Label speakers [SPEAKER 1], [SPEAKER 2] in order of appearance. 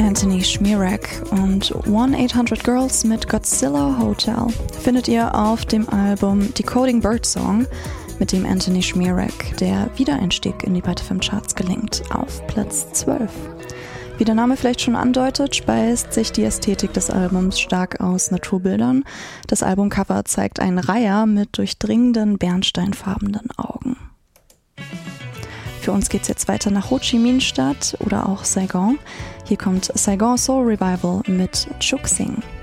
[SPEAKER 1] Anthony Schmierek und 1-800-Girls mit Godzilla Hotel findet ihr auf dem Album Decoding Birdsong, mit dem Anthony Schmierek der Wiedereinstieg in die Byte FM Charts gelingt, auf Platz 12. Wie der Name vielleicht schon andeutet, speist sich die Ästhetik des Albums stark aus Naturbildern. Das Albumcover zeigt einen Reiher mit durchdringenden, bernsteinfarbenen Augen. Für uns geht's jetzt weiter nach Ho Chi Minh Stadt oder auch Saigon. Hier kommt Saigon Soul Revival mit Chuk Sing.